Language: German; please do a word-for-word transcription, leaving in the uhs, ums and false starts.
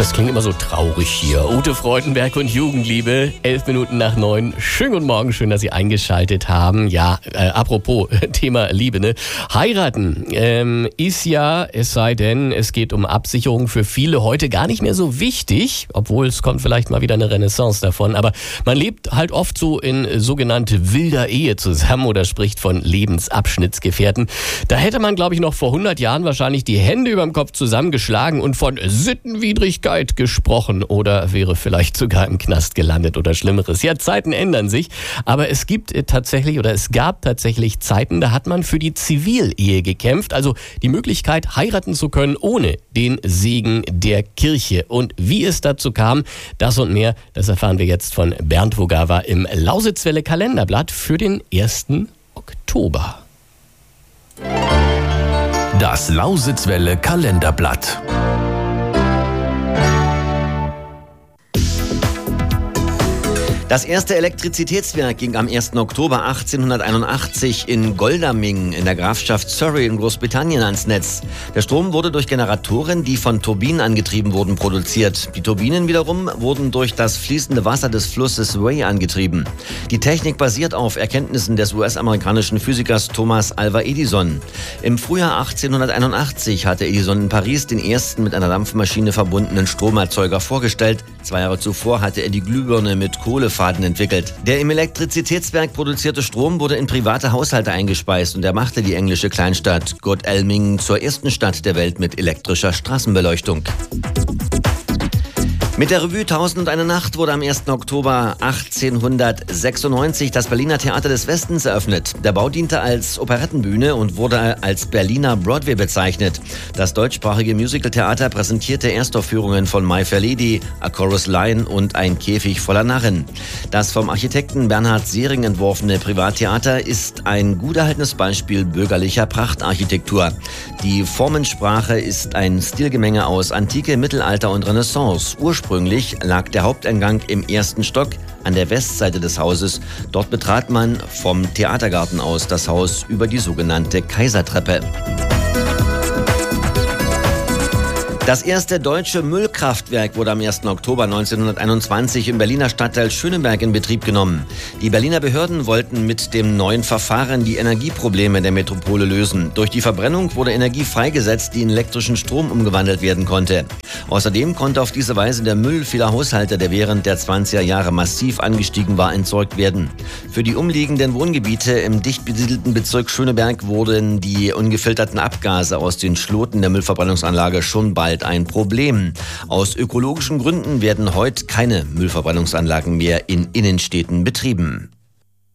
Das klingt immer so traurig hier. Ute Freudenberg und Jugendliebe, elf Minuten nach neun. Schönen guten Morgen, schön, dass Sie eingeschaltet haben. Ja, äh, apropos Thema Liebe, ne? Heiraten ähm, ist ja, es sei denn, es geht um Absicherung, für viele heute gar nicht mehr so wichtig, obwohl es kommt vielleicht mal wieder eine Renaissance davon. Aber man lebt halt oft so in sogenannte wilder Ehe zusammen oder spricht von Lebensabschnittsgefährten. Da hätte man, glaube ich, noch vor hundert Jahren wahrscheinlich die Hände überm Kopf zusammengeschlagen und von Sittenwidrigkeit gesprochen oder wäre vielleicht sogar im Knast gelandet oder Schlimmeres. Ja, Zeiten ändern sich, aber es gibt tatsächlich oder es gab tatsächlich Zeiten, da hat man für die Zivilehe gekämpft, also die Möglichkeit, heiraten zu können ohne den Segen der Kirche. Und wie es dazu kam, das und mehr, das erfahren wir jetzt von Bernd Vogawa im Lausitzwelle Kalenderblatt für den ersten Oktober. Das Lausitzwelle Kalenderblatt. Das erste Elektrizitätswerk ging am ersten Oktober achtzehnhunderteinundachtzig in Godalming in der Grafschaft Surrey in Großbritannien ans Netz. Der Strom wurde durch Generatoren, die von Turbinen angetrieben wurden, produziert. Die Turbinen wiederum wurden durch das fließende Wasser des Flusses Wey angetrieben. Die Technik basiert auf Erkenntnissen des U S-amerikanischen Physikers Thomas Alva Edison. Im Frühjahr achtzehnhunderteinundachtzig hatte Edison in Paris den ersten mit einer Dampfmaschine verbundenen Stromerzeuger vorgestellt. Zwei Jahre zuvor hatte er die Glühbirne mit Kohlefaden entwickelt. Der im Elektrizitätswerk produzierte Strom wurde in private Haushalte eingespeist und er machte die englische Kleinstadt Godalming zur ersten Stadt der Welt mit elektrischer Straßenbeleuchtung. Mit der Revue Tausend und eine Nacht wurde am ersten Oktober achtzehnhundertsechsundneunzig das Berliner Theater des Westens eröffnet. Der Bau diente als Operettenbühne und wurde als Berliner Broadway bezeichnet. Das deutschsprachige Musicaltheater präsentierte Erstaufführungen von My Fair Lady, A Chorus Line und Ein Käfig voller Narren. Das vom Architekten Bernhard Sehring entworfene Privattheater ist ein gut erhaltenes Beispiel bürgerlicher Prachtarchitektur. Die Formensprache ist ein Stilgemenge aus Antike, Mittelalter und Renaissance. Ursprünglich lag der Haupteingang im ersten Stock an der Westseite des Hauses. Dort betrat man vom Theatergarten aus das Haus über die sogenannte Kaisertreppe. Das erste deutsche Müllkraftwerk wurde am ersten Oktober neunzehnhunderteinundzwanzig im Berliner Stadtteil Schöneberg in Betrieb genommen. Die Berliner Behörden wollten mit dem neuen Verfahren die Energieprobleme der Metropole lösen. Durch die Verbrennung wurde Energie freigesetzt, die in elektrischen Strom umgewandelt werden konnte. Außerdem konnte auf diese Weise der Müll vieler Haushalte, der während der zwanziger Jahre massiv angestiegen war, entsorgt werden. Für die umliegenden Wohngebiete im dicht besiedelten Bezirk Schöneberg wurden die ungefilterten Abgase aus den Schloten der Müllverbrennungsanlage schon bald ein Problem. Aus ökologischen Gründen werden heute keine Müllverbrennungsanlagen mehr in Innenstädten betrieben.